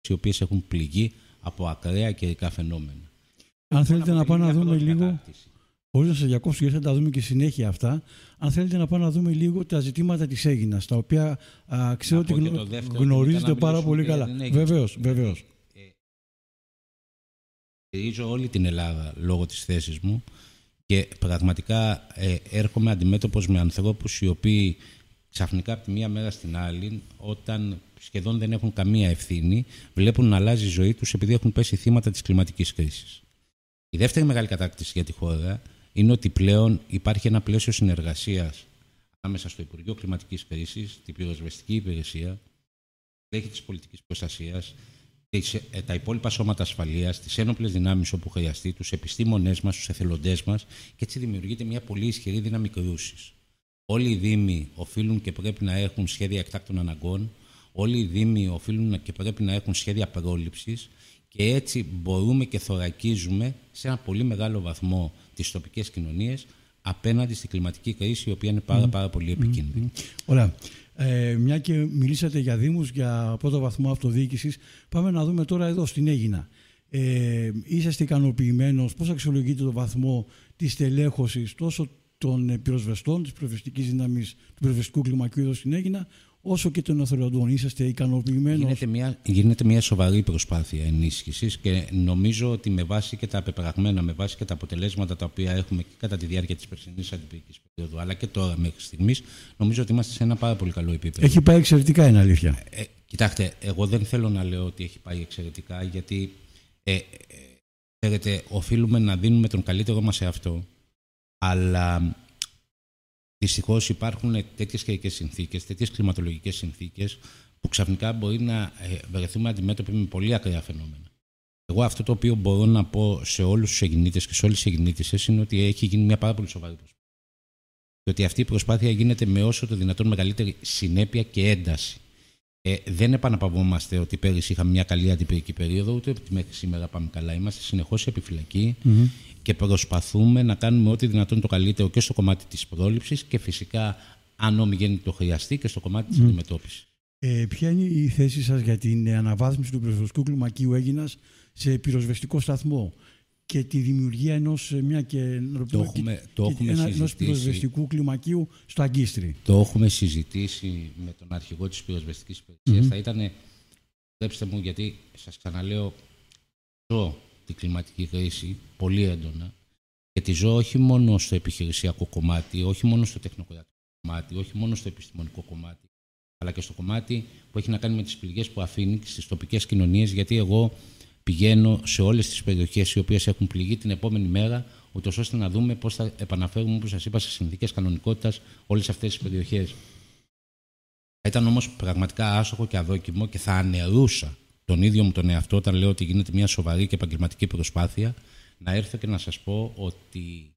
οι οποίες έχουν πληγεί από ακραία καιρικά φαινόμενα. Αν θέλετε να πάμε να δούμε λίγο, χωρίς να σας διακόψω, γιατί θα τα δούμε και συνέχεια αυτά, αν θέλετε να πάμε να δούμε λίγο τα ζητήματα της Αίγινας, τα οποία ξέρω ότι γνωρίζετε πάρα πολύ καλά. Βεβαίως. Στηρίζω όλη την Ελλάδα λόγω της θέσης μου και πραγματικά έρχομαι αντιμέτωπος με ανθρώπους οι οποίοι ξαφνικά από τη μία μέρα στην άλλη, όταν σχεδόν δεν έχουν καμία ευθύνη, βλέπουν να αλλάζει η ζωή τους επειδή έχουν πέσει θύματα της κλιματικής κρίσης. Η δεύτερη μεγάλη κατάκτηση για τη χώρα είναι ότι πλέον υπάρχει ένα πλαίσιο συνεργασίας ανάμεσα στο Υπουργείο Κλιματικής Κρίσης, την πυροσβεστική υπηρεσία, τη Λέχη της Πολιτικής Προστασίας, τα υπόλοιπα σώματα ασφαλείας, τις ένοπλες δυνάμεις όπου χρειαστεί, τους επιστήμονές μας, τους εθελοντές μας, και έτσι δημιουργείται μια πολύ ισχυρή δύναμη κρούσης. Όλοι οι Δήμοι οφείλουν και πρέπει να έχουν σχέδια εκτάκτων αναγκών, όλοι οι Δήμοι οφείλουν και πρέπει να έχουν σχέδια πρόληψης, και έτσι μπορούμε και θωρακίζουμε σε ένα πολύ μεγάλο βαθμό τις τοπικές κοινωνίες απέναντι στην κλιματική κρίση, η οποία είναι πάρα πολύ επικίνδυνη. Ωραία. Μια και μιλήσατε για Δήμους, για πρώτο βαθμό αυτοδιοίκησης, πάμε να δούμε τώρα εδώ στην Αίγινα. Είσαστε ικανοποιημένος? Πώς αξιολογείτε το βαθμό της τελέχωσης τόσο των πυροσβεστών, της πυροσβεστικής δύναμης, του πυροσβεστικού κλιμακίου εδώ στην Αίγινα, όσο και των εθελοντών? Είσαστε ικανοποιημένος? Γίνεται μια σοβαρή προσπάθεια ενίσχυσης και νομίζω ότι με βάση και τα πεπραγμένα, με βάση και τα αποτελέσματα τα οποία έχουμε και κατά τη διάρκεια της περσινής αντιπυρικής περίοδου, αλλά και τώρα μέχρι στιγμής, νομίζω ότι είμαστε σε ένα πάρα πολύ καλό επίπεδο. Έχει πάει εξαιρετικά, είναι αλήθεια. Κοιτάξτε, εγώ δεν θέλω να λέω ότι έχει πάει εξαιρετικά, γιατί ξέρετε, οφείλουμε να δίνουμε τον καλύτερο μας σε αυτό, αλλά δυστυχώς υπάρχουν τέτοιες καιρικές συνθήκες, τέτοιες κλιματολογικές συνθήκες, που ξαφνικά μπορεί να βρεθούμε αντιμέτωποι με πολύ ακραία φαινόμενα. Εγώ αυτό το οποίο μπορώ να πω σε όλους τους Αιγινήτες και σε όλες τις Αιγινήτισσες είναι ότι έχει γίνει μια πάρα πολύ σοβαρή προσπάθεια. Και ότι αυτή η προσπάθεια γίνεται με όσο το δυνατόν μεγαλύτερη συνέπεια και ένταση. Δεν επαναπαυόμαστε ότι πέρυσι είχαμε μια καλή αντιπυρική περίοδο, ούτε ότι μέχρι σήμερα πάμε καλά. Είμαστε συνεχώς σε επιφυλακή και προσπαθούμε να κάνουμε ό,τι δυνατόν το καλύτερο και στο κομμάτι της πρόληψης και φυσικά, αν όμοι το χρειαστεί, και στο κομμάτι της αντιμετώπισης. Ποια είναι η θέση σας για την αναβάθμιση του πυροσβεστικού κλιμακίου Αίγινας σε πυροσβεστικό σταθμό και τη δημιουργία ενός πυροσβεστικού κλιμακίου στο Αγκίστρι? Το έχουμε συζητήσει με τον αρχηγό της πυροσβεστικής υπηρεσίας. Θα ήταν, επιτρέψτε μου, γιατί σας ξαναλέω, ζω την κλιματική κρίση πολύ έντονα και τη ζω όχι μόνο στο επιχειρησιακό κομμάτι, όχι μόνο στο τεχνοκρατικό κομμάτι, όχι μόνο στο επιστημονικό κομμάτι, αλλά και στο κομμάτι που έχει να κάνει με τις πληγές που αφήνει στις τοπικές κοινωνίες, γιατί εγώ πηγαίνω σε όλες τις περιοχές οι οποίες έχουν πληγεί την επόμενη μέρα, ούτως ώστε να δούμε πώς θα επαναφέρουμε, όπως σας είπα, σε συνθήκες κανονικότητας όλες αυτές τις περιοχές. Θα ήταν όμως πραγματικά άσοχο και αδόκιμο και θα αναιρούσα τον ίδιο μου τον εαυτό όταν λέω ότι γίνεται μια σοβαρή και επαγγελματική προσπάθεια, να έρθω και να σας πω ότι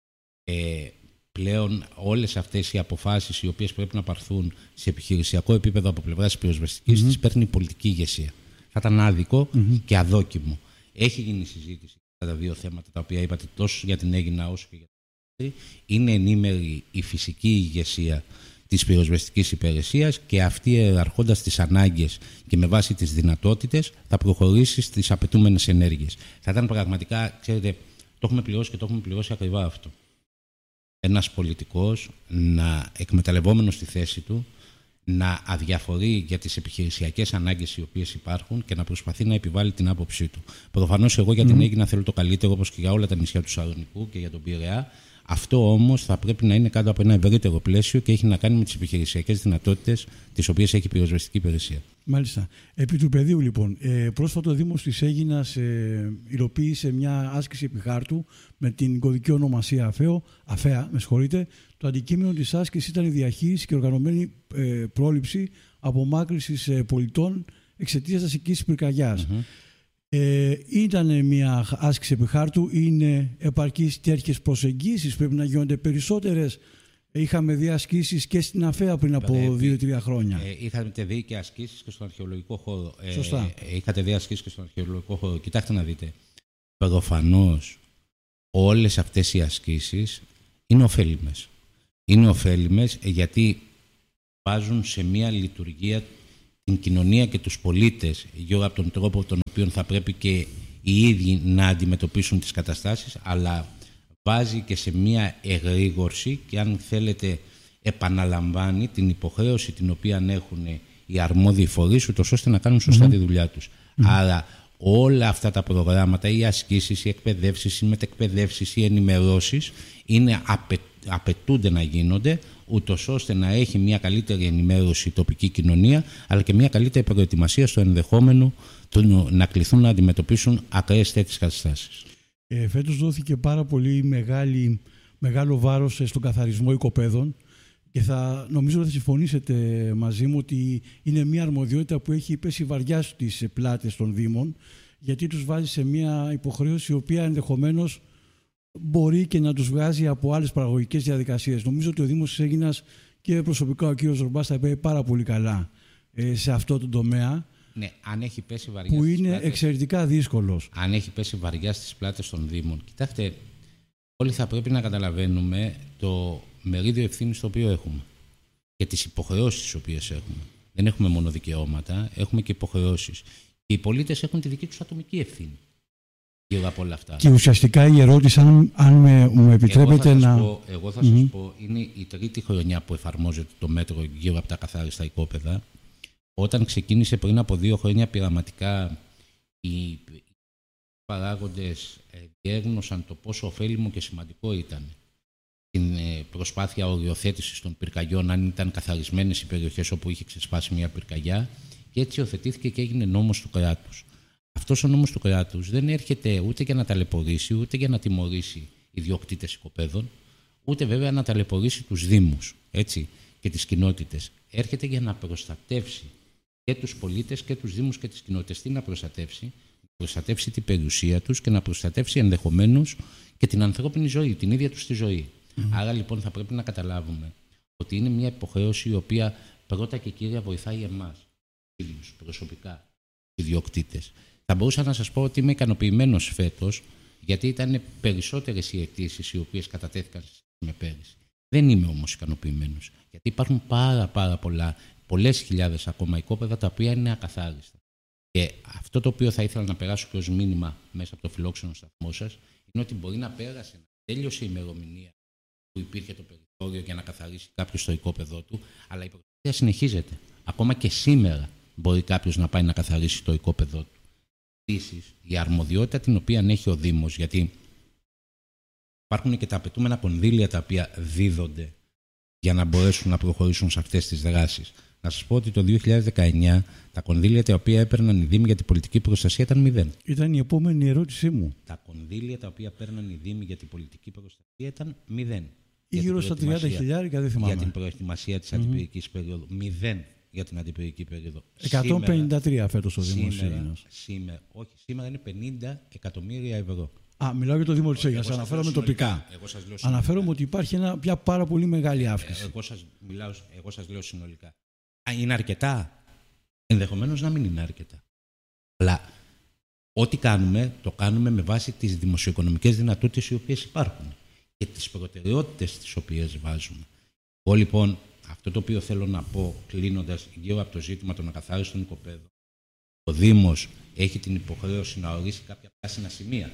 πλέον όλες αυτές οι αποφάσεις οι οποίες πρέπει να πάρθουν σε επιχειρησιακό επίπεδο από πλευράς της πυροσβεστικής τις παίρνει η πολιτική ηγεσία. Θα ήταν άδικο και αδόκιμο. Έχει γίνει συζήτηση για τα δύο θέματα τα οποία είπατε, τόσο για την Αίγινα όσο και για την Αίγινα. Είναι ενήμερη η φυσική ηγεσία της πυροσβεστικής υπηρεσίας και αυτή, ιεραρχώντας τις ανάγκες και με βάση τις δυνατότητες, θα προχωρήσει στις απαιτούμενες ενέργειες. Θα ήταν πραγματικά, ξέρετε, το έχουμε πληρώσει και το έχουμε πληρώσει ακριβά αυτό. Ένας πολιτικός να, εκμεταλλευόμενος τη θέση του, να αδιαφορεί για τις επιχειρησιακές ανάγκες οι οποίες υπάρχουν και να προσπαθεί να επιβάλλει την άποψή του. Προφανώς εγώ για την Αίγινα θέλω το καλύτερο, όπως και για όλα τα νησιά του Σαλονικού και για τον Πειραιά. Αυτό όμως θα πρέπει να είναι κάτω από ένα ευρύτερο πλαίσιο και έχει να κάνει με τις επιχειρησιακές δυνατότητες τις οποίες έχει η πυροσβεστική υπηρεσία. Μάλιστα. Επί του πεδίου, λοιπόν, πρόσφατο ο Δήμος της Αίγινας υλοποίησε μια άσκηση επιχάρτου με την κωδική ονομασία ΑΦΕΑ. Το αντικείμενο της άσκησης ήταν η διαχείριση και οργανωμένη πρόληψη απομάκρυνσης πολιτών εξαιτίας δασικής πυρκαγιάς. Ήταν μια άσκηση επιχάρτου, είναι επαρκείς τέτοιες προσεγγίσεις, πρέπει να γίνονται περισσότερες? Είχαμε δει ασκήσεις και στην ΑΦΕΑ πριν από 2-3 χρόνια. Είχατε δει και ασκήσεις και στον αρχαιολογικό χώρο. Σωστά. Είχατε δει ασκήσεις και στον αρχαιολογικό χώρο. Κοιτάξτε να δείτε. Προφανώς όλες αυτές οι ασκήσεις είναι ωφέλιμες. Είναι ωφέλιμες γιατί βάζουν σε μια λειτουργία την κοινωνία και τους πολίτες γύρω από τον τρόπο τον οποίο θα πρέπει και οι ίδιοι να αντιμετωπίσουν τις καταστάσεις, αλλά βάζει και σε μια εγρήγορση και αν θέλετε επαναλαμβάνει την υποχρέωση την οποία έχουν οι αρμόδιοι φορείς ούτως ώστε να κάνουν σωστά τη δουλειά τους. Άρα όλα αυτά τα προγράμματα, οι ασκήσεις, οι εκπαιδεύσεις, οι μετεκπαιδεύσεις, οι ενημερώσεις απαιτούνται να γίνονται ούτως ώστε να έχει μια καλύτερη ενημέρωση η τοπική κοινωνία αλλά και μια καλύτερη προετοιμασία στο ενδεχόμενο να κληθούν να αντιμετωπίσουν ακραίες τέτοιες καταστάσεις. Φέτος δόθηκε πάρα πολύ μεγάλο βάρος στον καθαρισμό οικοπαίδων και νομίζω ότι θα συμφωνήσετε μαζί μου ότι είναι μια αρμοδιότητα που έχει πέσει βαριά στις πλάτες των Δήμων, γιατί τους βάζει σε μια υποχρέωση η οποία ενδεχομένως μπορεί και να τους βγάζει από άλλες παραγωγικές διαδικασίες. Νομίζω ότι ο Δήμος της Αίγινας και προσωπικά ο κύριος Ζορμπάς θα πάει πάρα πολύ καλά σε αυτό το τομέα. Ναι, αν έχει πέσει βαριά που είναι πλάτες, εξαιρετικά δύσκολος. Αν έχει πέσει βαριά στις πλάτες των Δήμων. Κοιτάξτε, όλοι θα πρέπει να καταλαβαίνουμε το μερίδιο ευθύνης το οποίο έχουμε και τις υποχρεώσεις τις οποίες έχουμε. Δεν έχουμε μόνο δικαιώματα, έχουμε και υποχρεώσεις. Και οι πολίτες έχουν τη δική τους ατομική ευθύνη γύρω από όλα αυτά. Και ουσιαστικά η ερώτηση, αν μου επιτρέπετε εγώ θα σας πω, είναι η τρίτη χρονιά που εφαρμόζεται το μέτρο γύρω από τα καθάριστα οικόπεδα. Όταν ξεκίνησε πριν από 2 χρόνια πειραματικά, οι παράγοντες διέγνωσαν το πόσο ωφέλιμο και σημαντικό ήταν την προσπάθεια οριοθέτησης των πυρκαγιών, αν ήταν καθαρισμένες οι περιοχές όπου είχε ξεσπάσει μια πυρκαγιά, και έτσι υιοθετήθηκε και έγινε νόμος του κράτους. Αυτός ο νόμος του κράτους δεν έρχεται ούτε για να ταλαιπωρήσει, ούτε για να τιμωρήσει ιδιοκτήτες οικοπαίδων, ούτε βέβαια να ταλαιπωρήσει τους Δήμους, έτσι, και τις κοινότητες. Έρχεται για να προστατεύσει και τους πολίτες και τους Δήμους και τις κοινότητες. Τι να προστατεύσει? Να προστατεύσει την περιουσία τους και να προστατεύσει ενδεχομένως και την ανθρώπινη ζωή, την ίδια τους τη ζωή. Άρα λοιπόν θα πρέπει να καταλάβουμε ότι είναι μια υποχρέωση η οποία πρώτα και κύρια βοηθάει εμάς, ίδιους, προσωπικά, ιδιοκτήτες. Θα μπορούσα να σας πω ότι είμαι ικανοποιημένος φέτος, γιατί ήταν περισσότερες οι αιτήσεις οι οποίες κατατέθηκαν με πέρυσι. Δεν είμαι όμως ικανοποιημένος, γιατί υπάρχουν πολλές χιλιάδες ακόμα οικόπεδα τα οποία είναι ακαθάριστα. Και αυτό το οποίο θα ήθελα να περάσω και ως μήνυμα μέσα από το φιλόξενο σταθμό σας είναι ότι μπορεί να πέρασε, να τέλειωσε η ημερομηνία που υπήρχε το περιθώριο για να καθαρίσει κάποιος το οικόπεδό του, αλλά η προσπάθεια συνεχίζεται. Ακόμα και σήμερα μπορεί κάποιος να πάει να καθαρίσει το οικόπεδό του. Επίσης, η αρμοδιότητα την οποία έχει ο Δήμος, γιατί υπάρχουν και τα απαιτούμενα κονδύλια τα οποία δίδονται για να μπορέσουν να προχωρήσουν σε αυτές τις δράσεις. Να σας πω ότι το 2019 τα κονδύλια τα οποία έπαιρναν οι Δήμοι για την πολιτική προστασία ήταν 0. Ήταν η επόμενη ερώτησή μου. Τα κονδύλια τα οποία παίρναν οι Δήμοι για την πολιτική προστασία ήταν 0. Ή γύρω στα 30.000, δεν θυμάμαι. Για την προετοιμασία της αντιπυρικής περίοδου. 0 για την αντιπυρική περίοδο. 153 φέτος ο Δήμος Αίγινας. Σήμερα είναι 50 εκατομμύρια ευρώ. Μιλάω για το Δήμο της Αίγινας. Αναφέρομαι τοπικά. Αναφέρομαι ότι υπάρχει μια πάρα πολύ μεγάλη αύξηση. Εγώ σας λέω συνολικά. Είναι αρκετά? Ενδεχομένως να μην είναι αρκετά. Αλλά ό,τι κάνουμε, το κάνουμε με βάση τις δημοσιοοικονομικές δυνατότητες οι οποίες υπάρχουν και τις προτεραιότητες τις οποίες βάζουμε. Εγώ λοιπόν, αυτό το οποίο θέλω να πω κλείνοντας γύρω από το ζήτημα των ακαθάριστων οικοπαίδων, ο Δήμος έχει την υποχρέωση να ορίσει κάποια πράσινα σημεία.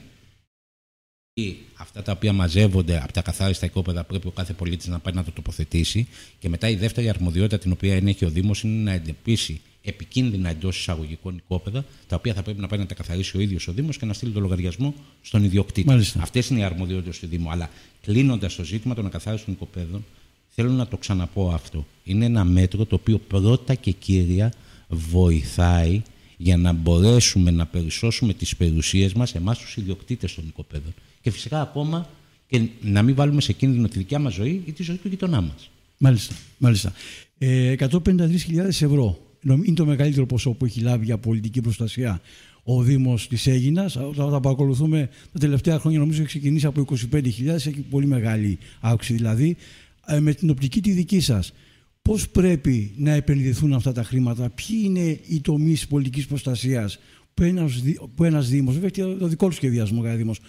Ή αυτά τα οποία μαζεύονται από τα καθάριστα οικόπεδα πρέπει ο κάθε πολίτης να πάει να το τοποθετήσει. Και μετά η δεύτερη αρμοδιότητα την οποία έχει ο Δήμος είναι να εντοπίσει επικίνδυνα εντός εισαγωγικών οικόπεδα, τα οποία θα πρέπει να πάει να τα καθαρίσει ο ίδιος ο Δήμος και να στείλει το λογαριασμό στον ιδιοκτήτη. Αυτές είναι οι αρμοδιότητες του Δήμου. Αλλά κλείνοντας το ζήτημα των ακαθάριστων οικοπαίδων, θέλω να το ξαναπώ αυτό. Είναι ένα μέτρο το οποίο πρώτα και κύρια βοηθάει για να μπορέσουμε να περισσώσουμε τις περιουσίες μας, εμάς τους ιδιοκτήτες των οικοπαίδων. Και φυσικά ακόμα και να μην βάλουμε σε κίνδυνο τη δικιά μας ζωή ή τη ζωή του γειτονά μας. Μάλιστα. 153.000 ευρώ είναι το μεγαλύτερο ποσό που έχει λάβει για πολιτική προστασία ο Δήμος της Αίγινας. Όταν τα παρακολουθούμε τα τελευταία χρόνια, νομίζω έχει ξεκινήσει από 25.000, έχει πολύ μεγάλη αύξηση δηλαδή. Με την οπτική τη δική σας, πώς πρέπει να επενδυθούν αυτά τα χρήματα, ποιοι είναι οι τομείς πολιτικής προστασίας που ένας Δήμος, βέβαια έχει το δικό του σχεδιασμό κάθε Δήμος.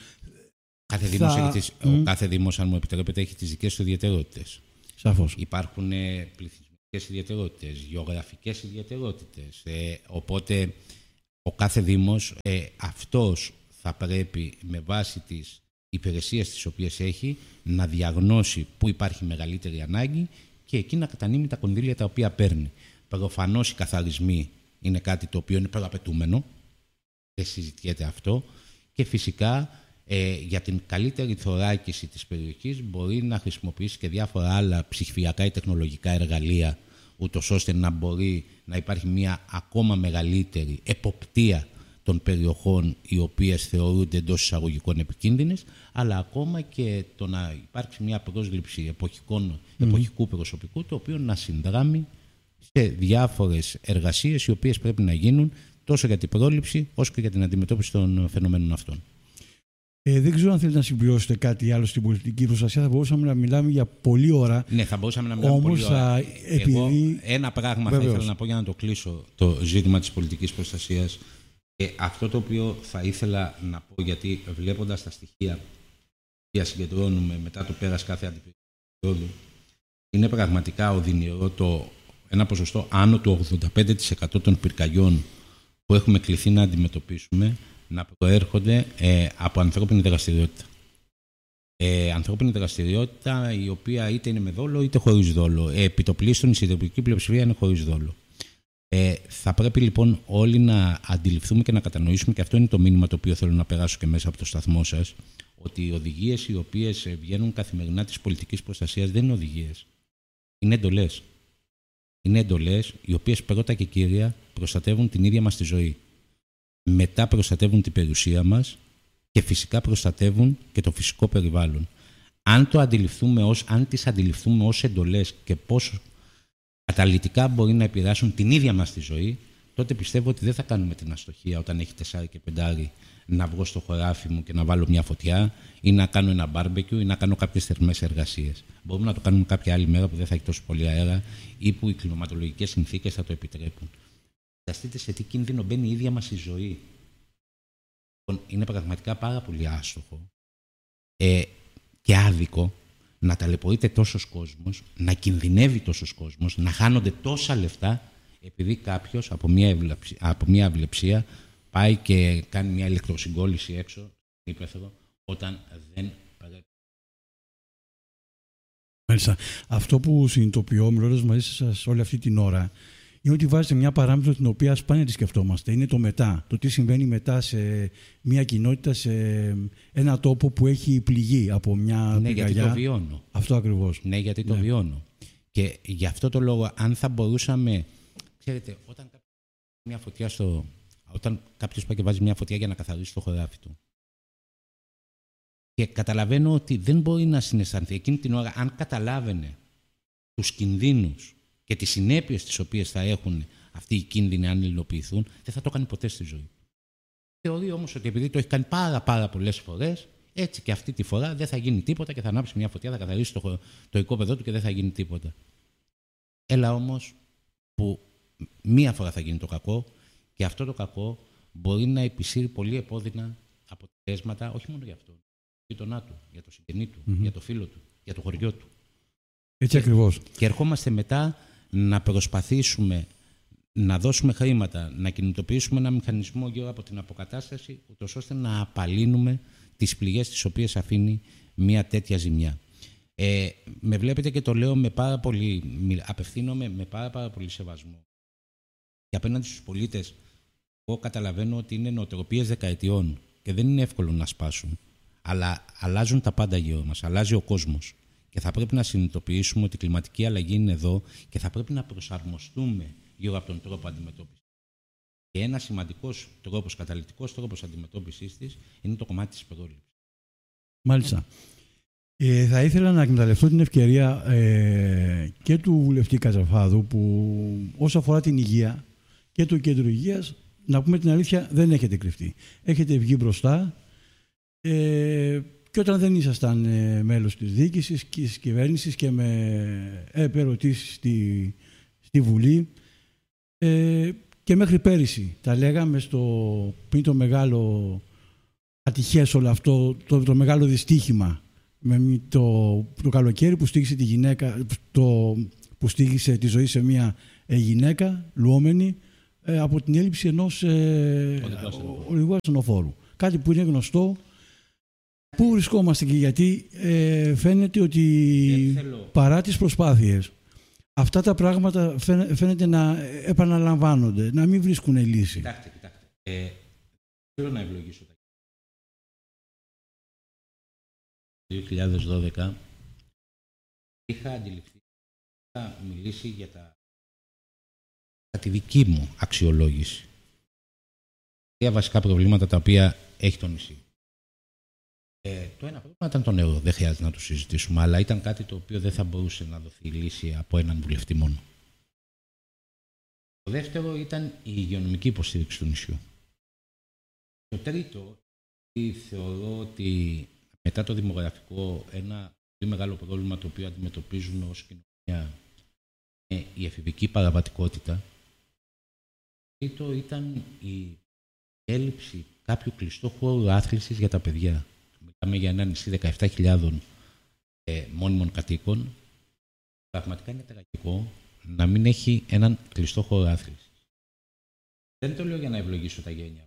Κάθε Δήμος, αν μου επιτρέπετε, έχει τις δικές του ιδιαιτερότητες. Σαφώς. Υπάρχουν πληθυσμιακές ιδιαιτερότητες, γεωγραφικές ιδιαιτερότητες. Οπότε ο κάθε Δήμος αυτός θα πρέπει με βάση τις υπηρεσίες τις οποίες έχει να διαγνώσει πού υπάρχει μεγαλύτερη ανάγκη και εκεί να κατανείμει τα κονδύλια τα οποία παίρνει. Προφανώς οι καθαρισμοί είναι κάτι το οποίο είναι προαπαιτούμενο, δεν συζητιέται αυτό, και φυσικά για την καλύτερη θωράκιση της περιοχής μπορεί να χρησιμοποιήσει και διάφορα άλλα ψηφιακά ή τεχνολογικά εργαλεία, ούτως ώστε να μπορεί να υπάρχει μια ακόμα μεγαλύτερη εποπτεία των περιοχών οι οποίες θεωρούνται εντός εισαγωγικών επικίνδυνες, αλλά ακόμα και το να υπάρξει μια πρόσληψη εποχικού προσωπικού, το οποίο να συνδράμει σε διάφορες εργασίες οι οποίες πρέπει να γίνουν τόσο για την πρόληψη όσο και για την αντιμετώπιση των φαινομένων αυτών. Δεν ξέρω αν θέλετε να συμπληρώσετε κάτι άλλο στην πολιτική προστασία. Θα μπορούσαμε να μιλάμε για πολλή ώρα. Ναι, θα μπορούσαμε να μιλάμε πολλή ώρα. Εγώ ένα πράγμα θα ήθελα να πω για να το κλείσω το ζήτημα της πολιτικής προστασίας. Αυτό το οποίο θα ήθελα να πω, γιατί βλέποντας τα στοιχεία που συγκεντρώνουμε μετά το πέρας κάθε αντιπεριόδου, είναι πραγματικά οδυνηρό ένα ποσοστό άνω του 85% των πυρκαγιών που έχουμε κληθεί να αντιμετωπίσουμε να προέρχονται από ανθρώπινη δραστηριότητα. Ανθρώπινη δραστηριότητα η οποία είτε είναι με δόλο είτε χωρίς δόλο. Επιτοπλίστων η συντριπτική πλειοψηφία είναι χωρίς δόλο. Θα πρέπει λοιπόν όλοι να αντιληφθούμε και να κατανοήσουμε, και αυτό είναι το μήνυμα το οποίο θέλω να περάσω και μέσα από το σταθμό σας, ότι οι οδηγίες οι οποίες βγαίνουν καθημερινά της πολιτικής προστασίας δεν είναι οδηγίες. Είναι εντολές. Είναι εντολές οι οποίες πρώτα και κύρια προστατεύουν την ίδια μας τη ζωή. Μετά προστατεύουν την περιουσία μας και φυσικά προστατεύουν και το φυσικό περιβάλλον. Αν τις αντιληφθούμε ως εντολές και πόσο καταλυτικά μπορεί να επηρεάσουν την ίδια μας τη ζωή, τότε πιστεύω ότι δεν θα κάνουμε την αστοχία όταν έχει 4 και 5 να βγω στο χωράφι μου και να βάλω μια φωτιά ή να κάνω ένα μπάρμπεκιου ή να κάνω κάποιες θερμές εργασίες. Μπορούμε να το κάνουμε κάποια άλλη μέρα που δεν θα έχει τόσο πολύ αέρα ή που οι κλιματολογικές συνθήκες θα το επιτρέπουν. Φανταστείτε σε τι κίνδυνο μπαίνει η ίδια μας η ζωή. Είναι πραγματικά πάρα πολύ άστοχο και άδικο να ταλαιπωρείται τόσος κόσμος, να κινδυνεύει τόσος κόσμος, να χάνονται τόσα λεφτά επειδή κάποιος από μια αυλεψία πάει και κάνει μια ηλεκτροσυγκόλληση έξω ύπεθρο όταν δεν πρέπει. Μάλιστα. Αυτό που συνειδητοποιώ μιλώντας μαζί σας όλη αυτή την ώρα είναι ότι βάζετε μια παράμετρο την οποία σπάνια τη σκεφτόμαστε. Είναι το μετά. Το τι συμβαίνει μετά σε μια κοινότητα, σε ένα τόπο που έχει πληγεί από μια πυρκαγιά. Γιατί το βιώνω. Αυτό ακριβώς. Ναι, γιατί το βιώνω. Και γι' αυτό το λόγο, αν θα μπορούσαμε. Ξέρετε, όταν κάποιος πάει και βάζει μια φωτιά για να καθαρίσει το χωράφι του. Και καταλαβαίνω ότι δεν μπορεί να συναισθανθεί εκείνη την ώρα, αν καταλάβαινε τους κινδύνους και τις συνέπειες τις οποίες θα έχουν αυτοί οι κίνδυνοι αν υλοποιηθούν, δεν θα το κάνει ποτέ στη ζωή. Θεωρεί όμως ότι επειδή το έχει κάνει πάρα πολλές φορές, έτσι και αυτή τη φορά δεν θα γίνει τίποτα και θα ανάψει μια φωτιά, θα καθαρίσει το οικόπεδό του και δεν θα γίνει τίποτα. Έλα όμως που μία φορά θα γίνει το κακό και αυτό το κακό μπορεί να επισύρει πολύ επώδυνα αποτελέσματα, όχι μόνο για αυτόν, για τον γείτονά του, για το συγγενή του, για το φίλο του, για το χωριό του. Έτσι ακριβώς. Και ερχόμαστε μετά να προσπαθήσουμε να δώσουμε χρήματα, να κινητοποιήσουμε ένα μηχανισμό γύρω από την αποκατάσταση, ούτως ώστε να απαλύνουμε τις πληγές τις οποίες αφήνει μια τέτοια ζημιά. Με βλέπετε και το λέω απευθύνομαι με πάρα πολύ σεβασμό. Και απέναντι στους πολίτες, εγώ καταλαβαίνω ότι είναι νοοτροπίες δεκαετιών και δεν είναι εύκολο να σπάσουν. Αλλά αλλάζουν τα πάντα γύρω μας, αλλάζει ο κόσμος. Και θα πρέπει να συνειδητοποιήσουμε ότι η κλιματική αλλαγή είναι εδώ και θα πρέπει να προσαρμοστούμε γύρω από τον τρόπο αντιμετώπισης. Και ένα σημαντικός τρόπος, καταλυτικός τρόπος αντιμετώπισης της είναι το κομμάτι της πρόληψης. Μάλιστα. Θα ήθελα να εκμεταλλευτώ την ευκαιρία και του βουλευτή Κατσαφάδου που όσο αφορά την υγεία και το κέντρο υγείας, να πούμε την αλήθεια, δεν έχετε κρυφτεί. Έχετε βγει μπροστά και όταν δεν ήσασταν μέλος της διοίκησης και της κυβέρνησης και με ερωτήσεις στη Βουλή και μέχρι πέρυσι τα λέγαμε πριν το μεγάλο ατυχές όλο αυτό, το μεγάλο δυστύχημα με το καλοκαίρι που στήχησε τη γυναίκα, το που στήγησε τη ζωή σε μια γυναίκα λουόμενη από την έλλειψη ενός οδηγού ασθενοφόρου. Κάτι που είναι γνωστό. Πού βρισκόμαστε και γιατί φαίνεται ότι παρά τις προσπάθειες αυτά τα πράγματα φαίνεται να επαναλαμβάνονται, να μην βρίσκουν λύση. Κοιτάξτε. Θέλω να ευλογήσω τα 2012 είχα αντιληφθεί, είχα μιλήσει για τη δική μου αξιολόγηση. Τρία βασικά προβλήματα τα οποία έχει το νησί. Το ένα πρόβλημα ήταν το νερό, δεν χρειάζεται να το συζητήσουμε, αλλά ήταν κάτι το οποίο δεν θα μπορούσε να δοθεί λύση από έναν βουλευτή μόνο. Το δεύτερο ήταν η υγειονομική υποστήριξη του νησιού. Το τρίτο, θεωρώ ότι μετά το δημογραφικό, ένα πολύ μεγάλο πρόβλημα το οποίο αντιμετωπίζουμε ως κοινωνία είναι η εφηβική παραβατικότητα. Το τρίτο ήταν η έλλειψη κάποιου κλειστού χώρου άθλησης για τα παιδιά. Μιλάμε για ένα νησί 17.000 μόνιμων κατοίκων. Πραγματικά είναι τραγικό να μην έχει έναν κλειστό χώρο άθλησης. Δεν το λέω για να ευλογήσω τα γένια.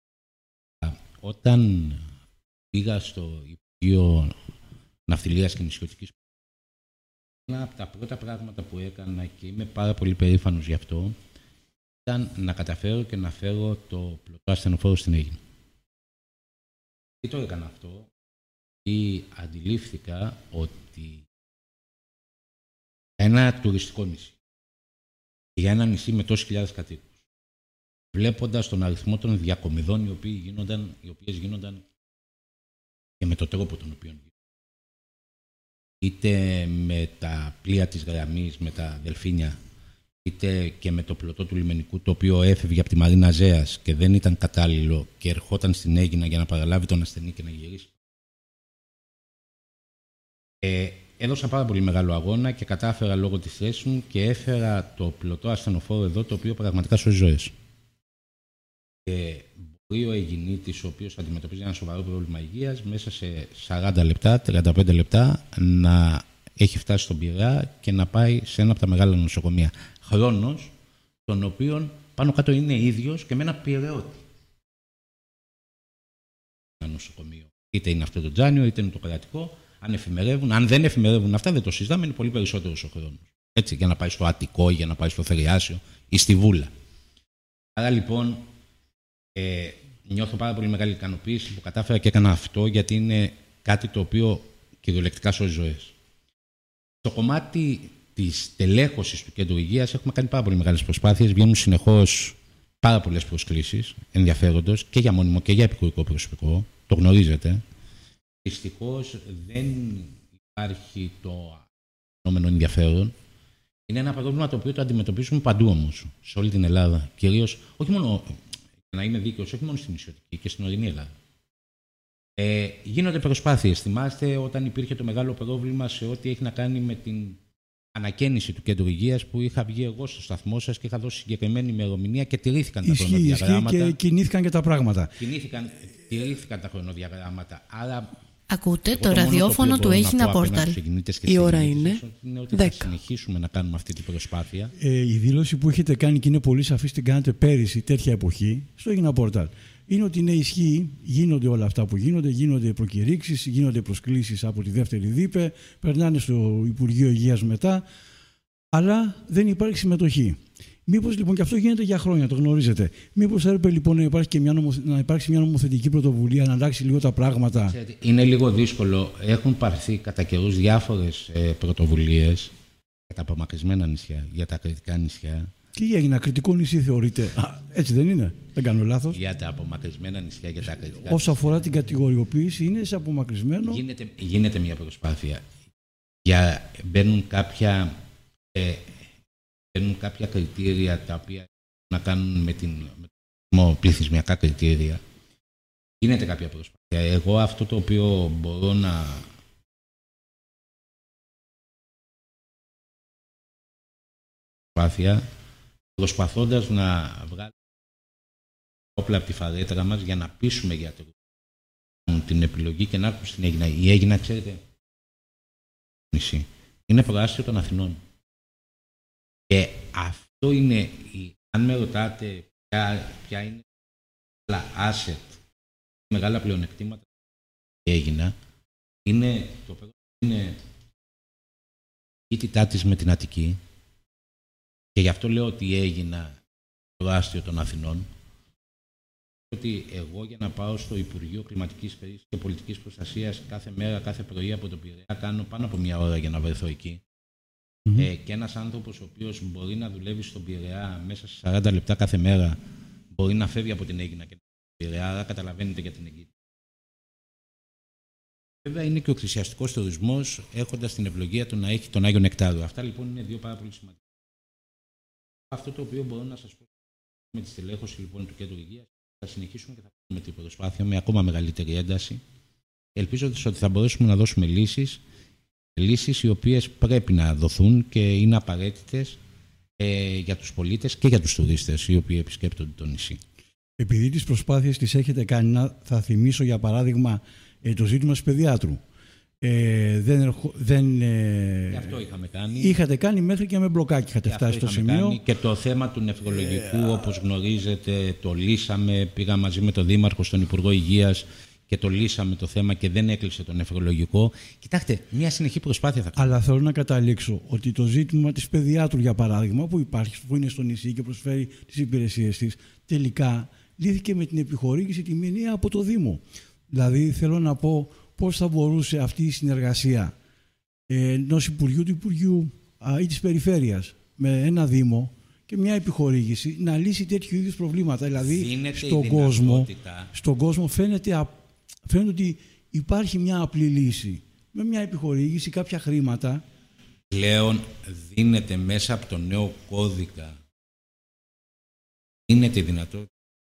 Όταν πήγα στο Υπουργείο Ναυτιλίας και Νησιωτικής, ένα από τα πρώτα πράγματα που έκανα και είμαι πάρα πολύ περήφανος γι' αυτό ήταν να καταφέρω και να φέρω το πλωτό ασθενοφόρο στην Αίγυπτο. Τι το έκανα αυτό? Και αντιλήφθηκα ότι ένα τουριστικό νησί, για ένα νησί με τόσες χιλιάδες κατοίκους, βλέποντας τον αριθμό των διακομιδών οι οποίες γίνονταν και με τον τρόπο τον οποίο γίνονταν, είτε με τα πλοία της γραμμής, με τα δελφίνια, είτε και με το πλωτό του λιμενικού, το οποίο έφευγε από τη Μαρίνα Ζέας και δεν ήταν κατάλληλο και ερχόταν στην Αίγινα για να παραλάβει τον ασθενή και να γυρίσει. Έδωσα πάρα πολύ μεγάλο αγώνα και κατάφερα λόγω της θέσης μου και έφερα το πλωτό ασθενοφόρο εδώ, το οποίο πραγματικά σώζει ζωές. Μπορεί ο Αιγινήτης, ο οποίος αντιμετωπίζει ένα σοβαρό πρόβλημα υγείας, μέσα σε 40 λεπτά, 35 λεπτά, να έχει φτάσει στον Πειραιά και να πάει σε ένα από τα μεγάλα νοσοκομεία. Χρόνος, τον οποίον πάνω κάτω είναι ίδιος και με ένα πειραιώτη. Ένα νοσοκομείο. Είτε είναι αυτό το Τζάνιο, είτε είναι το κρατικό. Αν εφημερεύουν, αν δεν εφημερεύουν αυτά, δεν το συζητάμε, είναι πολύ περισσότερος ο χρόνος. Έτσι, για να πάει στο Αττικό, για να πάει στο Θηριάσιο ή στη Βούλα. Άρα λοιπόν, νιώθω πάρα πολύ μεγάλη ικανοποίηση που κατάφερα και έκανα αυτό, γιατί είναι κάτι το οποίο κυριολεκτικά σώζει ζωές. Στο κομμάτι της τελέχωσης του κέντρου υγείας έχουμε κάνει πάρα πολύ μεγάλες προσπάθειες. Βγαίνουν συνεχώς πάρα πολλές προσκλήσεις ενδιαφέροντος και για μόνιμο και για επικουρικό προσωπικό. Το γνωρίζετε. Δυστυχώς δεν υπάρχει το φαινόμενο ενδιαφέρον. Είναι ένα πρόβλημα το οποίο το αντιμετωπίζουμε παντού όμως, σε όλη την Ελλάδα. Κυρίως, όχι μόνο, να είμαι δίκαιος, όχι μόνο στην νησιωτική και στην ορεινή Ελλάδα. Γίνονται προσπάθειες. Θυμάστε όταν υπήρχε το μεγάλο πρόβλημα σε ό,τι έχει να κάνει με την ανακαίνιση του κέντρου υγείας, που είχα βγει εγώ στο σταθμό σας και είχα δώσει συγκεκριμένη ημερομηνία και τηρήθηκαν τα χρονοδιαγράμματα. Και κινήθηκαν και τα πράγματα. Τηρήθηκαν τα χρονοδιαγράμματα. Άρα, ακούτε το ραδιόφωνο του Έγινα Πόρταλ. Η ώρα είναι 10. Θα συνεχίσουμε να κάνουμε αυτή την προσπάθεια. Η δήλωση που έχετε κάνει και είναι πολύ σαφής, την κάνετε πέρυσι τέτοια εποχή στο Έγινα Πόρταλ. Είναι ότι είναι ισχύει, γίνονται όλα αυτά που γίνονται προκηρύξεις, γίνονται προσκλήσεις από τη δεύτερη ΔΥΠΕ, περνάνε στο Υπουργείο Υγείας μετά, αλλά δεν υπάρχει συμμετοχή. Μήπως λοιπόν και αυτό γίνεται για χρόνια, το γνωρίζετε. Μήπως έπρεπε λοιπόν να υπάρξει μια νομοθετική πρωτοβουλία, να αλλάξει λίγο τα πράγματα? Είναι λίγο δύσκολο. Έχουν πάρθει κατά καιρούς διάφορες πρωτοβουλίες για τα απομακρυσμένα νησιά, για τα ακριτικά νησιά. Τι έγινε, ακριτικό νησί θεωρείται? Έτσι δεν είναι? Δεν κάνω λάθος? Για τα απομακρυσμένα νησιά, για τα ακριτικά νησιά. Όσο αφορά την κατηγοριοποίηση, είναι σε απομακρυσμένο. Γίνεται μια προσπάθεια. Μπαίνουν κάποια κριτήρια τα οποία να κάνουν με πληθυσμιακά κριτήρια. Γίνεται κάποια προσπάθεια. Εγώ αυτό το οποίο μπορώ να προσπαθώντας να βγάλουμε όπλα από τη φαρέτρα μας για να πείσουμε γιατρούς την επιλογή και να έρθουν στην Αίγινα. Η Αίγινα, ξέρετε, νησί, είναι προάστιο των Αθηνών. Και αυτό είναι, αν με ρωτάτε ποια είναι τα asset, μεγάλα πλεονεκτήματα που έγινα, είναι το πρώτο είναι η τιτά της με την Αττική, και γι' αυτό λέω ότι έγινα το άστιο των Αθηνών, ότι εγώ για να πάω στο Υπουργείο Κλιματικής Περίθαλψης και Πολιτικής Προστασίας κάθε μέρα, κάθε πρωί από το Πειραιά, κάνω πάνω από 1 ώρα για να βρεθώ εκεί. Και ένας άνθρωπος ο οποίος μπορεί να δουλεύει στον Πειραιά μέσα σε 40 λεπτά κάθε μέρα, μπορεί να φεύγει από την Αίγινα και τον Πειραιά, άρα καταλαβαίνετε για την Αιγύπτο. Βέβαια είναι και ο εκκλησιαστικός τουρισμός, έχοντας την ευλογία του να έχει τον Άγιο Νεκτάριο. Αυτά λοιπόν είναι 2 πάρα πολύ σημαντικά. Αυτό το οποίο μπορώ να σας πω με τη στελέχωση λοιπόν του Κέντρου Υγείας, θα συνεχίσουμε και θα κάνουμε την προσπάθεια με ακόμα μεγαλύτερη ένταση. Ελπίζω ότι θα μπορέσουμε να δώσουμε λύσεις οι οποίες πρέπει να δοθούν και είναι απαραίτητες για τους πολίτες και για τους τουρίστες οι οποίοι επισκέπτονται το νησί. Επειδή τις προσπάθειες τις έχετε κάνει, θα θυμίσω για παράδειγμα το ζήτημα της παιδιάτρου. Και αυτό είχαμε κάνει. Είχατε κάνει μέχρι και με μπλοκάκι, είχατε φτάσει στο σημείο. Κάνει. Και το θέμα του νευρολογικού, όπως γνωρίζετε, το λύσαμε. Πήγα μαζί με τον Δήμαρχο στον Υπουργό Υγείας και το λύσαμε το θέμα και δεν έκλεισε το νευρολογικό. Κοιτάξτε, μια συνεχή προσπάθεια θα κάνουμε. Αλλά θέλω να καταλήξω ότι το ζήτημα της παιδιάτρου, για παράδειγμα, που υπάρχει, που είναι στο νησί και προσφέρει τις υπηρεσίες της, τελικά λύθηκε με την επιχορήγηση τη μηνύα από το Δήμο. Δηλαδή, θέλω να πω πώς θα μπορούσε αυτή η συνεργασία ενός Υπουργείου, του Υπουργείου ή της Περιφέρειας με ένα Δήμο και μια επιχορήγηση να λύσει τέτοιου είδους προβλήματα. Δηλαδή, στον κόσμο φαίνεται ότι υπάρχει μια απλή λύση. Με μια επιχορήγηση, κάποια χρήματα. Πλέον δίνεται μέσα από το νέο κώδικα, δίνεται η δυνατότητα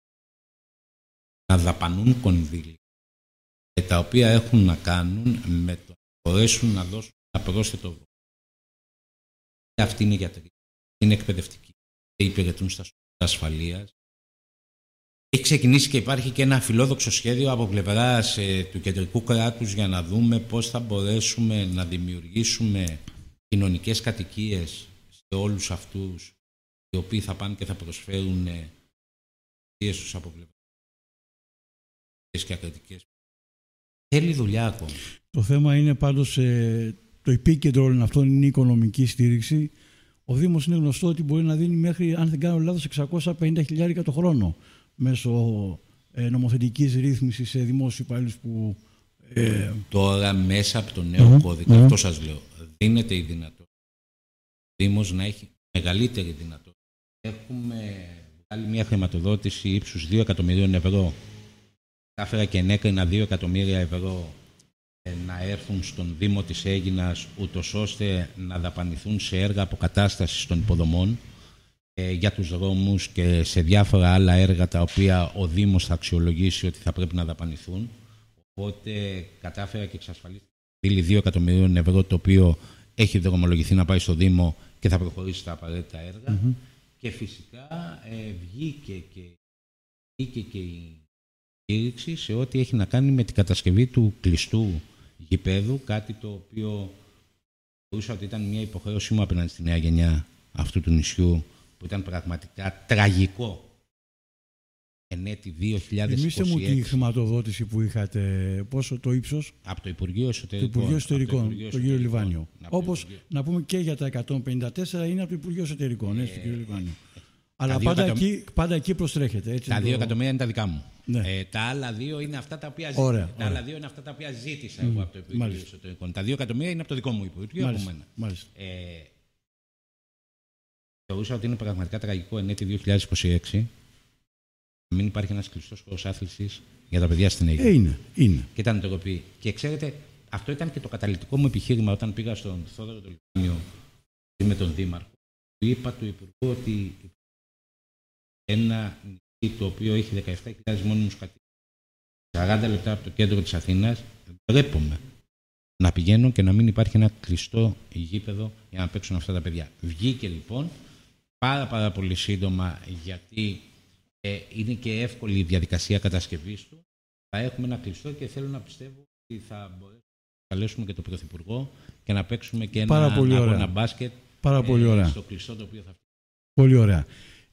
να δαπανούν κονδύλια τα οποία έχουν να κάνουν με το να μπορέσουν να δώσουν ένα πρόσθετο βόλιο. Αυτοί είναι γιατροί, είναι εκπαιδευτικοί και υπηρετούν στα σώματα ασφαλείας. Έχει ξεκινήσει και υπάρχει και ένα φιλόδοξο σχέδιο από πλευράς του κεντρικού κράτους για να δούμε πώς θα μπορέσουμε να δημιουργήσουμε κοινωνικές κατοικίες σε όλους αυτούς οι οποίοι θα πάνε και θα προσφέρουν τους από πλευράς και ακριτικές. Θέλει δουλειά ακόμα. Το θέμα είναι πάντως το επίκεντρο όλων αυτών είναι η οικονομική στήριξη. Ο Δήμος είναι γνωστό ότι μπορεί να δίνει μέχρι, αν δεν κάνω λάθος, 650.000 το χρόνο μέσω νομοθετικής ρύθμισης σε δημόσιους υπαλλήλους που... Τώρα μέσα από το νέο κώδικα, αυτό σας λέω, δίνεται η δυνατότητα ο Δήμος να έχει μεγαλύτερη δυνατότητα. Έχουμε βγάλει μια χρηματοδότηση ύψους 2 εκατομμυρίων ευρώ. Κάφερα και ενέκρινα 2 εκατομμύρια ευρώ να έρθουν στον Δήμο της Αίγινας, ούτως ώστε να δαπανηθούν σε έργα αποκατάστασης των υποδομών για τους δρόμους και σε διάφορα άλλα έργα τα οποία ο Δήμος θα αξιολογήσει ότι θα πρέπει να δαπανηθούν. Οπότε κατάφερα και εξασφαλίστηκα 2 εκατομμυρίων ευρώ, το οποίο έχει δρομολογηθεί να πάει στο Δήμο και θα προχωρήσει στα απαραίτητα έργα. Και φυσικά βγήκε και η στήριξη σε ό,τι έχει να κάνει με την κατασκευή του κλειστού γηπέδου, κάτι το οποίο θεωρούσα ότι ήταν μια υποχρέωσή μου απέναντι στη νέα γενιά αυτού του νησιού, που ήταν πραγματικά τραγικό. Εν έτη 2026. Θυμήστε μου τη χρηματοδότηση που είχατε, πόσο το ύψος? Από το Υπουργείο Εσωτερικών. Το Υπουργείο Εσωτερικών, το κύριο Λιβάνιο. Όπως να πούμε και για τα 154 είναι από το Υπουργείο Εσωτερικών, έτσι, το κύριο Λιβάνιο. Αλλά πάντα εκεί προστρέχετε. Έτσι, τα 2 εκατομμύρια είναι τα δικά μου. Ναι. Τα άλλα 2 είναι αυτά τα οποία ζήτησα. Τα άλλα 2 είναι αυτά τα οποία ζήτησα εγώ από το Υπουργείο Εσωτερικών. Τα 2 εκατομμύρια είναι από το δικό μου Υπουργείο. Θεωρούσα ότι είναι πραγματικά τραγικό εν έτη 2026 να μην υπάρχει ένας κλειστός χώρος άθλησης για τα παιδιά στην Αίγυπτο. Είναι. Και ήταν ντροπή. Και ξέρετε, αυτό ήταν και το καταλυτικό μου επιχείρημα όταν πήγα στον Θόδωρο το Λιβάνιο με τον Δήμαρχο. Του είπα του Υπουργού ότι ένα νησί το οποίο έχει 17.000 μόνιμους κατοίκους, 40 λεπτά από το κέντρο της Αθήνας, ντρέπομαι να πηγαίνω και να μην υπάρχει ένα κλειστό γήπεδο για να παίξουν αυτά τα παιδιά. Βγήκε λοιπόν πάρα πολύ σύντομα, γιατί είναι και εύκολη η διαδικασία κατασκευής του. Θα έχουμε ένα κλειστό και θέλω να πιστεύω ότι θα μπορέσουμε να καλέσουμε και τον Πρωθυπουργό και να παίξουμε και ένα μπάσκετ Πάρα πολύ ωραία. Στο κλειστό το οποίο θα φτιάξει. Πολύ ωραία.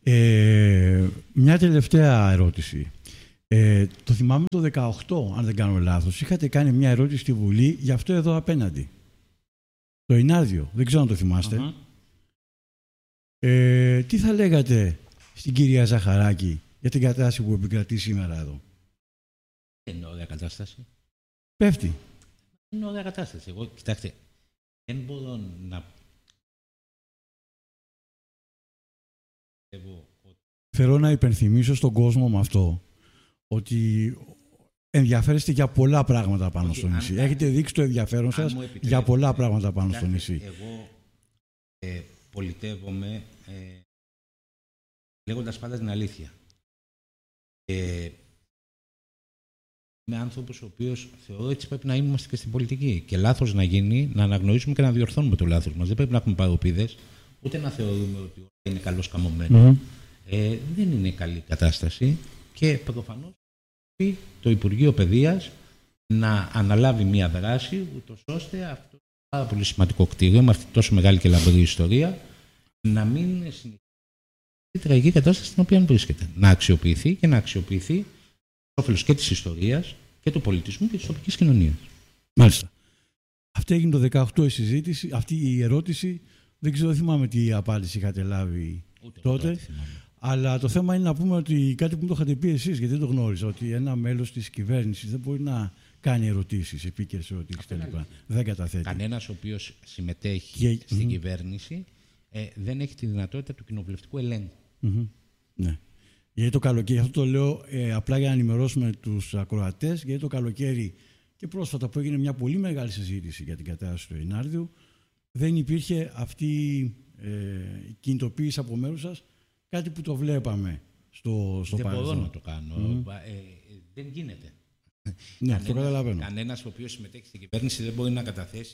Μια τελευταία ερώτηση. Το θυμάμαι το 18, αν δεν κάνω λάθος. Είχατε κάνει μια ερώτηση στη Βουλή για αυτό εδώ απέναντι. Το Ινάρδιο. Δεν ξέρω αν το θυμάστε. Τι θα λέγατε στην κυρία Ζαχαράκη για την κατάσταση που επικρατεί σήμερα εδώ? Είναι ωραία κατάσταση. Πέφτει. Είναι ωραία κατάσταση. Εγώ, κοιτάξτε, δεν μπορώ να... Θέλω να υπενθυμίσω στον κόσμο με αυτό ότι ενδιαφέρεστε για πολλά πράγματα πάνω στο νησί. Έχετε δείξει το ενδιαφέρον σας για πολλά πράγματα πάνω στο νησί. Εγώ πολιτεύομαι λέγοντας πάντα την αλήθεια. Είμαι άνθρωπος ο οποίος θεωρώ έτσι πρέπει να είμαστε και στην πολιτική. Και λάθος να γίνει, να αναγνωρίσουμε και να διορθώνουμε το λάθος μας. Δεν πρέπει να έχουμε παροπίδες, ούτε να θεωρούμε ότι είναι καλώς καμωμένο. Δεν είναι καλή κατάσταση και προφανώς πρέπει το Υπουργείο Παιδείας να αναλάβει μια δράση, ούτως ώστε αυτό το πάρα πολύ σημαντικό κτίριο, με αυτή τόσο μεγάλη και λαμπρή ιστορία, να μην συνεχίσει η τραγική κατάσταση στην οποία βρίσκεται. Να αξιοποιηθεί και να αξιοποιηθεί όφελος και της ιστορίας και του πολιτισμού και της τοπικής κοινωνίας. Μάλιστα. Αυτή έγινε το 18 η συζήτηση, αυτή η ερώτηση. Δεν ξέρω, θυμάμαι τι απάντηση είχατε λάβει τότε. Αλλά το θέμα είναι να πούμε ότι κάτι που μου το είχατε πει εσείς, γιατί δεν το γνώριζα, ότι ένα μέλος της κυβέρνησης δεν μπορεί να κάνει ερωτήσεις, επίκαιρες ερωτήσεις κλπ. Δεν καταθέτει. Κανένας ο οποίος συμμετέχει στην κυβέρνηση δεν έχει τη δυνατότητα του κοινοβουλευτικού ελέγχου. Ναι. Γιατί το καλοκαίρι, αυτό το λέω απλά για να ενημερώσουμε τους ακροατές, γιατί το καλοκαίρι και πρόσφατα που έγινε μια πολύ μεγάλη συζήτηση για την κατάσταση του Ινάρδιου, δεν υπήρχε αυτή η κινητοποίηση από μέρους σας, κάτι που το βλέπαμε στο παρελθόν. Δεν μπορώ να το κάνω. Δεν γίνεται. Ναι, το καταλαβαίνω. Κανένας ο οποίος συμμετέχει στην κυβέρνηση δεν μπορεί να καταθέσει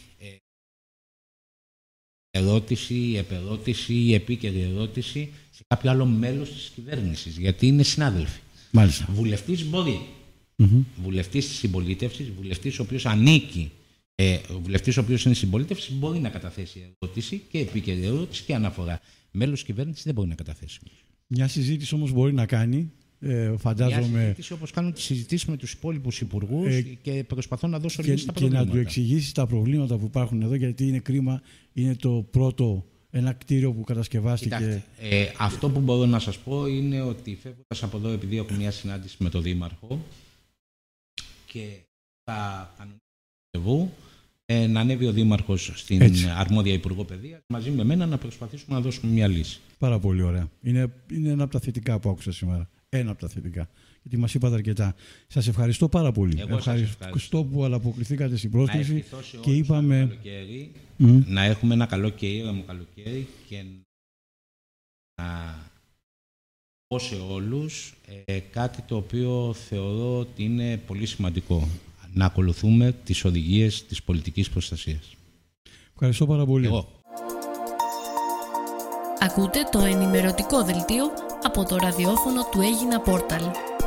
ερώτηση, επερώτηση ή επίκαιρη ερώτηση σε κάποιο άλλο μέλος της κυβέρνησης, γιατί είναι συνάδελφοι. Μάλιστα. Βουλευτής μπορεί. Βουλευτής της συμπολίτευσης, βουλευτής ο οποίος ανήκει, βουλευτής ο οποίος είναι συμπολίτευσης, μπορεί να καταθέσει ερώτηση και επίκαιρη ερώτηση και αναφορά. Μέλος κυβέρνησης δεν μπορεί να καταθέσει. Μια συζήτηση όμως μπορεί να κάνει. Φαντάζομαι. Μια συζήτηση όπως κάνουν τις συζητήσεις με τους υπόλοιπους υπουργούς και προσπαθώ να δώσω λύσεις στα προβλήματα. Και να του εξηγήσει τα προβλήματα που υπάρχουν εδώ, γιατί είναι κρίμα, είναι το πρώτο ένα κτίριο που κατασκευάστηκε. Κοιτάξτε, αυτό που μπορώ να σας πω είναι ότι φεύγοντας από εδώ, επειδή έχω μια συνάντηση με τον Δήμαρχο και θα κανονίσουμε να ανέβει ο Δήμαρχος στην αρμόδια Υπουργό Παιδείας μαζί με μένα να προσπαθήσουμε να δώσουμε μια λύση. Πάρα πολύ ωραία. Είναι ένα από τα θετικά που άκουσα σήμερα. Ένα από τα θετικά. Γιατί μας είπατε αρκετά. Σας ευχαριστώ πάρα πολύ. Ευχαριστώ που ανταποκριθήκατε στην πρόσκληση και είπαμε. Να έχουμε ένα καλό και ήρεμο καλοκαίρι και να πω σε όλους κάτι το οποίο θεωρώ ότι είναι πολύ σημαντικό. Να ακολουθούμε τις οδηγίες της πολιτικής προστασίας. Ευχαριστώ πάρα πολύ. Ακούτε το ενημερωτικό δελτίο από το ραδιόφωνο του Έγινα Πόρταλ.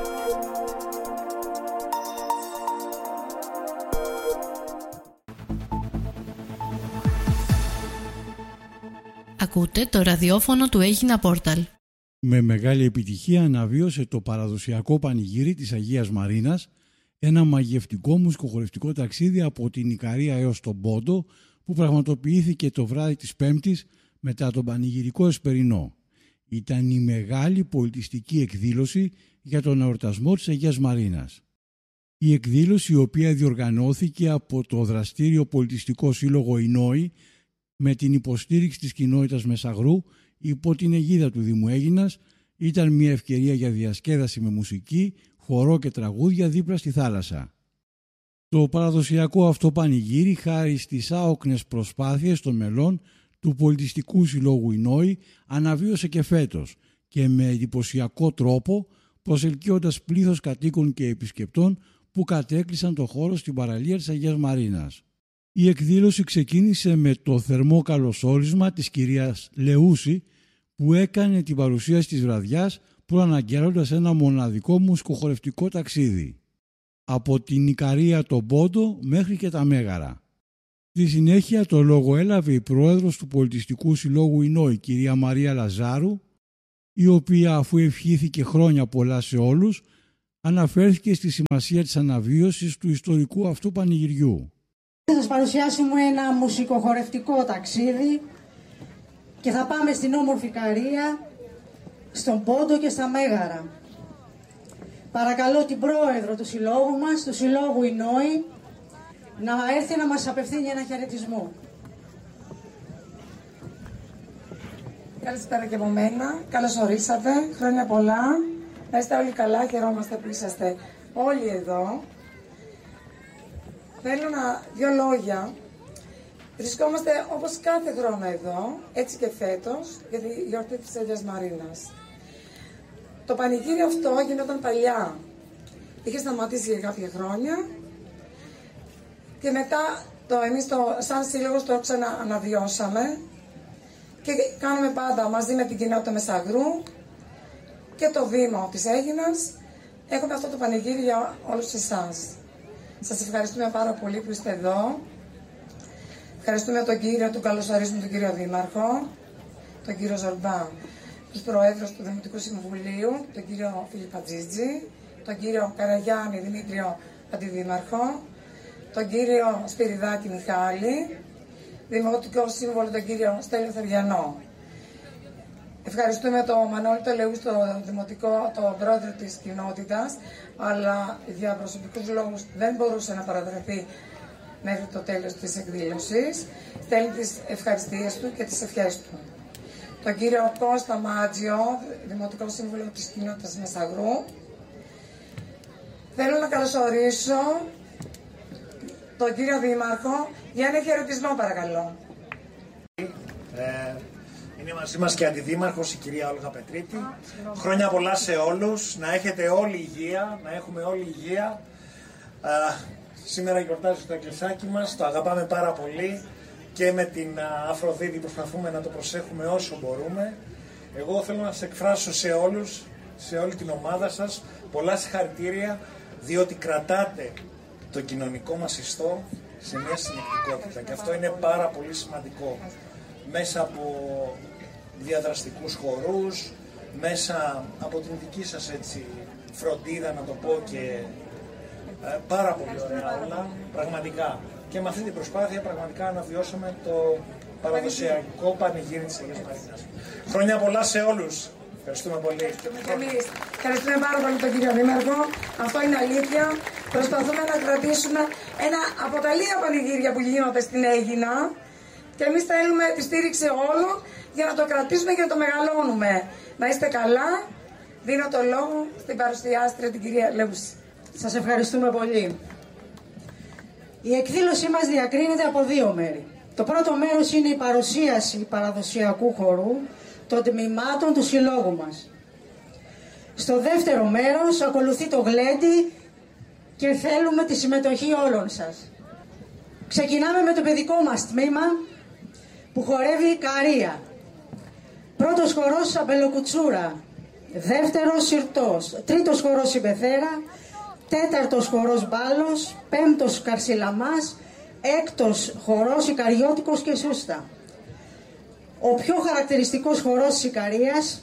Ακούτε το ραδιόφωνο του Έγινα Πόρταλ. Με μεγάλη επιτυχία αναβίωσε το παραδοσιακό πανηγύρι της Αγίας Μαρίνας, ένα μαγευτικό μουσικοχορευτικό ταξίδι από την Ικαρία έως τον Πόντο που πραγματοποιήθηκε το βράδυ της Πέμπτης μετά τον πανηγυρικό εσπερινό. Ήταν η μεγάλη πολιτιστική εκδήλωση για τον εορτασμό της Αγίας Μαρίνας. Η εκδήλωση, η οποία διοργανώθηκε από το δραστήριο πολιτιστικό σύλλογο Ινόη με την υποστήριξη της κοινότητας Μεσαγρού υπό την αιγίδα του Δήμου Αίγινας, ήταν μια ευκαιρία για διασκέδαση με μουσική, χορό και τραγούδια δίπλα στη θάλασσα. Το παραδοσιακό αυτό πανηγύρι, χάρη στις άοκνες προσπάθειες των μελών του πολιτιστικού συλλόγου Ινόη, αναβίωσε και φέτος και με εντυπωσιακό τρόπο, προσελκύοντας πλήθος κατοίκων και επισκεπτών που κατέκλυσαν το χώρο στην παραλία της Αγίας Μαρίνας. Η εκδήλωση ξεκίνησε με το θερμό καλωσόρισμα της κυρίας Λεούση, που έκανε την παρουσίαση της βραδιάς προαναγγέλλοντας ένα μοναδικό μουσικοχορευτικό ταξίδι από την Ικαρία τον Πόντο μέχρι και τα Μέγαρα. Στη συνέχεια το λόγο έλαβε η πρόεδρος του Πολιτιστικού Συλλόγου Ινόη, κυρία Μαρία Λαζάρου, η οποία, αφού ευχήθηκε χρόνια πολλά σε όλους, αναφέρθηκε στη σημασία της αναβίωσης του ιστορικού αυτού πανηγυριού. Θα σας παρουσιάσουμε ένα μουσικοχορευτικό ταξίδι και θα πάμε στην όμορφη Καρία, στον Πόντο και στα Μέγαρα. Παρακαλώ την πρόεδρο του συλλόγου μας, του Συλλόγου Ινόη, να έρθει να μας απευθύνει ένα χαιρετισμό. Καλησπέρα και από μένα. Καλώς ορίσατε. Χρόνια πολλά. Να είστε όλοι καλά. Χαιρόμαστε που είσαστε όλοι εδώ. Θέλω δύο λόγια. Βρισκόμαστε όπως κάθε χρόνο εδώ, έτσι και φέτος, για τη γιορτή της Αγίας Μαρίνας. Το πανηγύρι αυτό γινόταν παλιά. Είχε σταματήσει για κάποια χρόνια και μετά εμείς σαν σύλλογος το ξανααναβιώσαμε και κάνουμε πάντα μαζί με την κοινότητα Μεσαγρού και το Δήμο της Αίγινας. Έχουμε αυτό το πανηγύρι για όλους εσάς. Σας ευχαριστούμε πάρα πολύ που είστε εδώ. Ευχαριστούμε τον καλωσορίζουμε τον κύριο Δήμαρχο, τον κύριο Ζορμπά, τους Προέδρους του Δημοτικού Συμβουλίου, τον κύριο Φιλιππατζίτζη, τον κύριο Καραγιάννη Δημήτριο Αντιδήμαρχο, τον κύριο Σπυριδάκη Μιχάλη, Δημοτικό Σύμβολο τον κύριο Στέλιο Θεριανό. Ευχαριστούμε τον Μανώλη τον Λεού, τον πρόεδρο της κοινότητας, αλλά για προσωπικούς λόγους δεν μπορούσε να παραδρεθεί μέχρι το τέλος της εκδήλωσης. Στέλνει τις ευχαριστίες του και τις ευχές του. Τον κύριο Κώστα Μάτζιο, Δημοτικό Σύμβουλο της κοινότητας Μεσαγρού. Θέλω να καλωσορίσω τον κύριο Δήμαρχο για ένα χαιρετισμό, παρακαλώ. Είναι μαζί μας και αντιδήμαρχος η κυρία Όλγα Πετρίτη. Χρόνια πολλά σε όλους, να έχετε όλη υγεία, να έχουμε όλη υγεία. Σήμερα γιορτάζει το εκκλησάκι μας, το αγαπάμε πάρα πολύ και με την Αφροδίτη προσπαθούμε να το προσέχουμε όσο μπορούμε. Εγώ θέλω να σας εκφράσω σε όλους, σε όλη την ομάδα σας, πολλά συγχαρητήρια, διότι κρατάτε το κοινωνικό μας ιστό σε μια συνεκτικότητα και αυτό είναι πάρα πολύ σημαντικό. Μέσα από διαδραστικούς χορούς, μέσα από την δική σας έτσι φροντίδα να το πω και πάρα πολύ ωραία όλα, πραγματικά. Και με αυτή την προσπάθεια πραγματικά αναβιώσαμε το παραδοσιακό πανηγύρι της Αγίας Μαρίνας. Χρόνια πολλά σε όλους. Ευχαριστούμε πολύ. Ευχαριστούμε πάρα πολύ τον κύριο Δήμαρχο. Αυτό είναι αλήθεια. Προσπαθούμε να κρατήσουμε ένα από τα λίγα πανηγύρια που γίνονται στην Αίγινα και εμείς θέλουμε τη στήριξη όλων για να το κρατήσουμε και να το μεγαλώνουμε. Να είστε καλά. Δίνω το λόγο στην παρουσιάστρια την κυρία Λέουση. Σας ευχαριστούμε πολύ. Η εκδήλωσή μας διακρίνεται από δύο μέρη. Το πρώτο μέρος είναι η παρουσίαση παραδοσιακού χορού των τμήματων του συλλόγου μας. Στο δεύτερο μέρος ακολουθεί το γλέντι και θέλουμε τη συμμετοχή όλων σας. Ξεκινάμε με το παιδικό μας τμήμα που χορεύει η Καρία. Πρώτος χορός Αμπελοκουτσούρα, δεύτερος Συρτός, τρίτος χορός η Μπεθέρα, τέταρτος χορός Μπάλος, πέμπτος Καρσιλαμάς, έκτος χορός Ικαριώτικος και Σούστα. Ο πιο χαρακτηριστικός χορός της Ικαρίας,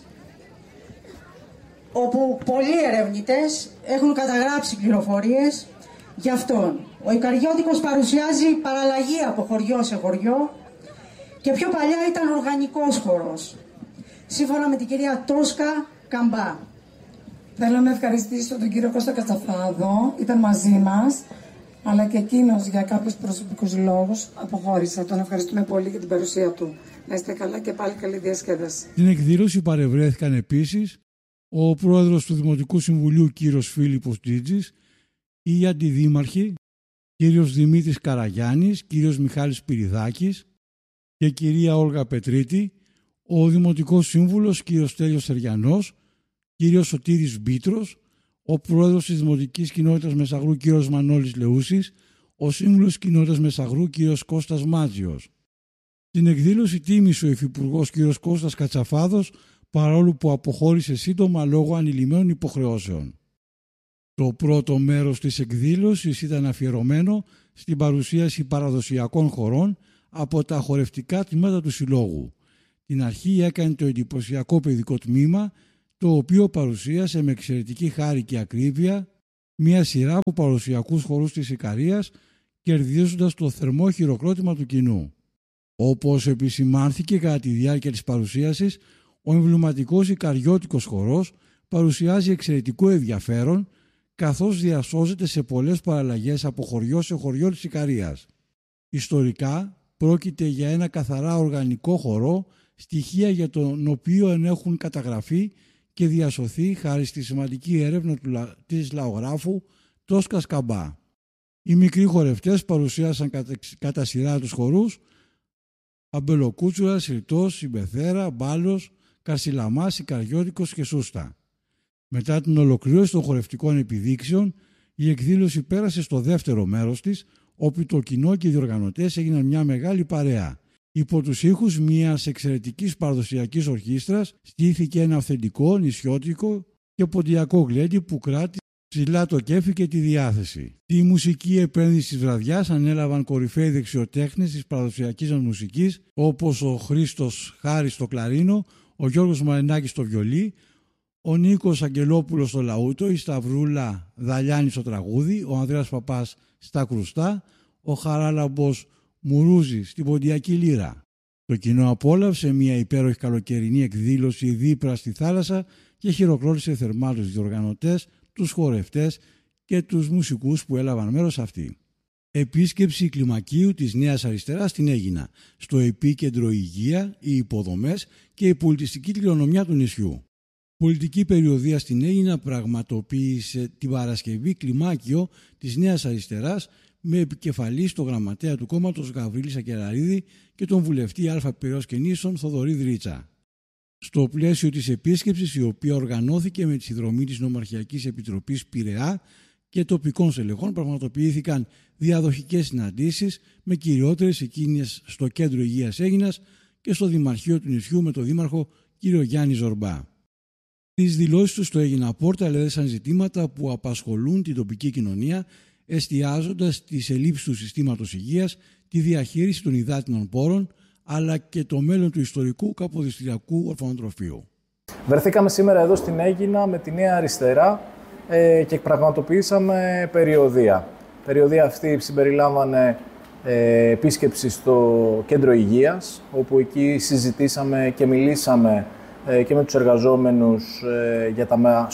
όπου πολλοί ερευνητές έχουν καταγράψει πληροφορίες γι' αυτόν. Ο Ικαριώτικος παρουσιάζει παραλλαγή από χωριό σε χωριό και πιο παλιά ήταν οργανικός χορός, σύμφωνα με την κυρία Τόσκα Καμπά. Θέλω να ευχαριστήσω τον κύριο Κώστα Κατσαφάδο, ήταν μαζί μας, αλλά και εκείνος για κάποιους προσωπικούς λόγους αποχώρησε. Τον ευχαριστούμε πολύ για την παρουσία του. Να είστε καλά και πάλι καλή διασκέδαση. Στην εκδήλωση παρευρέθηκαν επίσης ο πρόεδρος του Δημοτικού Συμβουλίου κύριος Φίλιππος Τζίτζης, οι αντιδήμαρχοι κύριος Δημήτρης Καραγιάννης, κύριος Μιχάλης Σπυριδάκης και κυρία Όλγα Πετρίτη, ο Δημοτικός Σύμβουλος κύριος Στέλιος Θεριανός, κύριος Σωτήρης Μπίτρος, ο πρόεδρος της Δημοτικής Κοινότητας Μεσαγρού κύριος Μανώλης Λεούσης, ο σύμβουλος Κοινότητας Μεσαγρού κύριος Κώστας Μάτζιος. Στην εκδήλωση τίμησε ο Υφυπουργός κύριος Κώστας Κατσαφάδος, παρόλο που αποχώρησε σύντομα λόγω ανηλυμένων υποχρεώσεων. Το πρώτο μέρος της εκδήλωσης ήταν αφιερωμένο στην παρουσίαση παραδοσιακών χορών από τα χορευτικά τμήματα του Συλλόγου. Την αρχή έκανε το εντυπωσιακό παιδικό τμήμα, το οποίο παρουσίασε με εξαιρετική χάρη και ακρίβεια μια σειρά από παραδοσιακούς χορούς της Ικαρίας, κερδίζοντας το θερμό χειροκρότημα του κοινού. Όπως επισημάνθηκε κατά τη διάρκεια της παρουσίασης, ο εμβληματικός Ικαριώτικος χορός παρουσιάζει εξαιρετικό ενδιαφέρον, καθώς διασώζεται σε πολλές παραλλαγές από χωριό σε χωριό της Ικαρίας. Ιστορικά πρόκειται για ένα καθαρά οργανικό χορό, στοιχεία για τον οποίο έχουν καταγραφεί και διασωθεί χάρη στη σημαντική έρευνα της λαογράφου Τόσκα Σκαμπά. Οι μικροί χορευτές παρουσίασαν κατά σειρά τους χορούς Αμπελοκούτσουρα, Συρτός, Συμπεθέρα, Μπάλος, Καρσιλαμάς, Ικαριώτικος και Σούστα. Μετά την ολοκλήρωση των χορευτικών επιδείξεων, η εκδήλωση πέρασε στο δεύτερο μέρος της, όπου το κοινό και οι διοργανωτές έγιναν μια μεγάλη παρέα. Υπό τους ήχους μιας εξαιρετικής παραδοσιακής ορχήστρας στήθηκε ένα αυθεντικό, νησιώτικο και ποντιακό γλέντι που κράτησε ψηλά το κέφι και τη διάθεση. Τη μουσική επένδυση της βραδιάς ανέλαβαν κορυφαίοι δεξιοτέχνες της παραδοσιακής μας μουσικής, όπως ο Χρήστος Χάρης στο κλαρίνο, ο Γιώργος Μαρινάκης στο βιολί, ο Νίκος Αγγελόπουλος στο λαούτο, η Σταυρούλα Δαλιάνη στο τραγούδι, ο Ανδρέας Παπάς στα κρουστά, ο Χαράλαμπος Μουρούζη στην ποντιακή λύρα. Το κοινό απόλαυσε μια υπέροχη καλοκαιρινή εκδήλωση δίπλα στη θάλασσα και χειροκρότησε θερμά τους διοργανωτές, τους χορευτές και τους μουσικούς που έλαβαν μέρος σε αυτή. Επίσκεψη κλιμακίου της Νέας Αριστεράς στην Αίγινα, στο επίκεντρο υγεία, οι υποδομές και η πολιτιστική κληρονομιά του νησιού. Πολιτική περιοδεία στην Αίγινα πραγματοποίησε την Παρασκευή κλιμάκιο της Νέας Αριστεράς με επικεφαλής το γραμματέα του κόμματος Γαβρίλη Σακεραρίδη και τον βουλευτή Α. Πειραιώς και Νήσων Θοδωρή Δρίτσα. Στο πλαίσιο της επίσκεψης, η οποία οργανώθηκε με τη συνδρομή της Νομαρχιακής Επιτροπής Πειραιά και τοπικών στελεχών, πραγματοποιήθηκαν διαδοχικές συναντήσεις με κυριότερες εκείνες στο Κέντρο Υγείας Αίγινας και στο Δημαρχείο του νησιού με τον Δήμαρχο κ. Γιάννη Ζορμπά. Τις δηλώσεις τους στο Αίγινα Πόρτα έδεσαν ζητήματα που απασχολούν την τοπική κοινωνία, εστιάζοντας τις ελλείψεις του συστήματος υγείας, τη διαχείριση των υδάτινων πόρων, αλλά και το μέλλον του ιστορικού Καποδιστριακού Ορφανοτροφείου. Βρεθήκαμε σήμερα εδώ στην Αίγινα με τη Νέα Αριστερά και πραγματοποιήσαμε περιοδεία. Περιοδεία αυτή συμπεριλάμβανε επίσκεψη στο Κέντρο Υγείας, όπου εκεί συζητήσαμε και μιλήσαμε και με τους εργαζόμενους για